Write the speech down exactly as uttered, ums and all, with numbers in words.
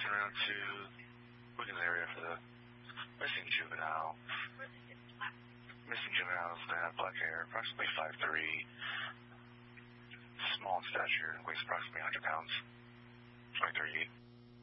passing around to looking in the area for the missing juvenile. Missing juveniles that have black hair, approximately five three, small in stature, weighs approximately one hundred pounds, twenty-three.